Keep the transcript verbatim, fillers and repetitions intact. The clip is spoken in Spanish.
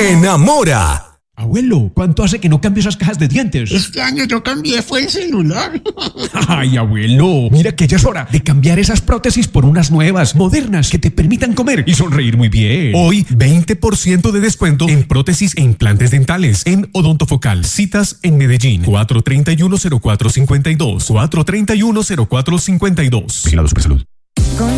enamora. Abuelo, ¿cuánto hace que no cambio esas cajas de dientes? Este año yo cambié, fue el celular. Ay, abuelo, mira que ya es hora de cambiar esas prótesis por unas nuevas, modernas, que te permitan comer y sonreír muy bien. Hoy, veinte por ciento de descuento en prótesis e implantes dentales en Odontofocal. Citas en Medellín, cuatro treinta y uno, cero cuatro cincuenta y dos, cuatro treinta y uno, cero cuatro cincuenta y dos. Vigilado Supersalud.